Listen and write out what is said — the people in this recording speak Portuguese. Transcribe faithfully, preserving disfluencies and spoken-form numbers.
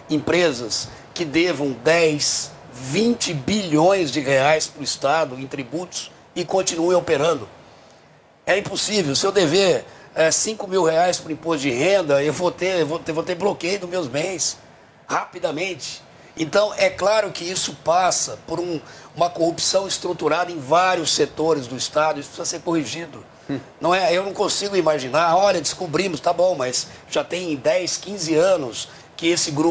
empresas que devam dez, vinte bilhões de reais para o Estado em tributos e continuem operando. É impossível. Se eu dever é, cinco mil reais para o imposto de renda, eu vou ter, vou ter, vou ter bloqueio dos meus bens rapidamente. Então, é claro que isso passa por um, uma corrupção estruturada em vários setores do Estado. Isso precisa ser corrigido. Hum. Não é, eu não consigo imaginar, olha, descobrimos, tá bom, mas já tem dez, quinze anos que esse grupo